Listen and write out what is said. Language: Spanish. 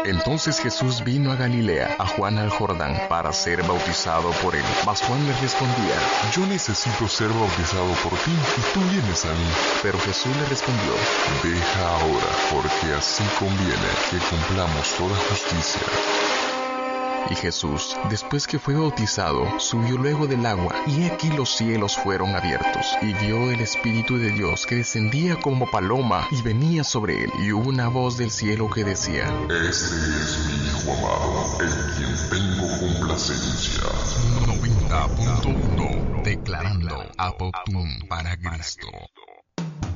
Entonces Jesús vino a Galilea, a Juan al Jordán, para ser bautizado por él. Mas Juan le respondía: Yo necesito ser bautizado por ti, y tú vienes a mí. Pero Jesús le respondió: Deja ahora, porque así conviene que cumplamos toda justicia. Y Jesús, después que fue bautizado, subió luego del agua, y aquí los cielos fueron abiertos, y vio el Espíritu de Dios que descendía como paloma y venía sobre él, y hubo una voz del cielo que decía: Este es mi Hijo amado, en quien tengo complacencia. 90.1 Declarando Apoptún para Cristo.